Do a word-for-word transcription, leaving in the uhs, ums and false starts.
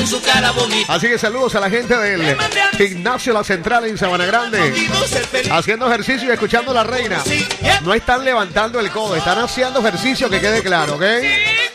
su cara bonita. Así que saludos a la gente del Gimnasio La Central en Sabana Grande. Haciendo ejercicio y escuchando La Reina. No están levantando el codo, están haciendo ejercicio, que quede claro, ¿ok?